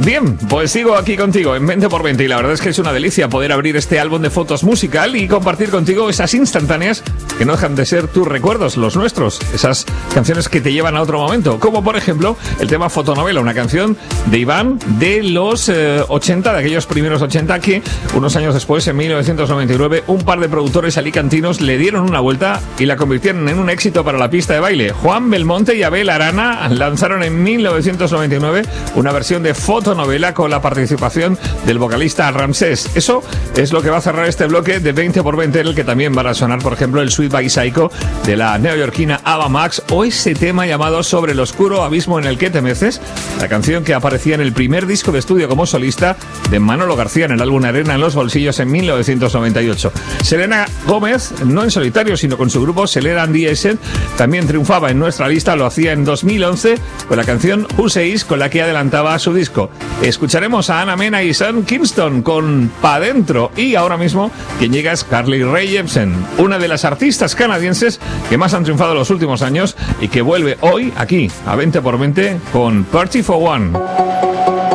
Bien, pues sigo aquí contigo en 20x20 y la verdad es que es una delicia poder abrir este álbum de fotos musical y compartir contigo esas instantáneas que no dejan de ser tus recuerdos, los nuestros, esas canciones que te llevan a otro momento, como por ejemplo el tema Fotonovela, una canción de Iván de los 80, de aquellos primeros 80 que unos años después, en 1999, un par de productores alicantinos le dieron una vuelta y la convirtieron en un éxito para la pista de baile. Juan Belmonte y Abel Arana lanzaron en 1999 una versión de Fotonovela con la participación del vocalista Ramsés. Eso es lo que va a cerrar este bloque de 20x20, en el que también van a sonar, por ejemplo, el Sweet by Psycho de la neoyorquina Ava Max o ese tema llamado Sobre el oscuro abismo en el que te meces, la canción que aparecía en el primer disco de estudio como solista de Manolo García en el álbum Arena en los bolsillos en 1998. Selena Gómez, no en solitario, sino con su grupo Selena and the Essence, también triunfaba en nuestra lista, lo hacía en 2011 con la canción Who Says, con la que adelantaba su disco. Escucharemos a Ana Mena y Sam Kingston con Pa' Dentro, y ahora mismo quien llega es Carly Rae Jepsen, una de las artistas canadienses que más han triunfado en los últimos años y que vuelve hoy aquí a 20x20 con Party for One.